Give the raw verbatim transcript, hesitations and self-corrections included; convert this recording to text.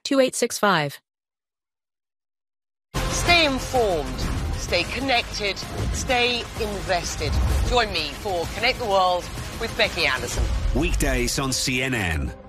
two eight six five. Stay informed, stay connected, stay invested. Join me for Connect the World with Becky Anderson. Weekdays on C N N.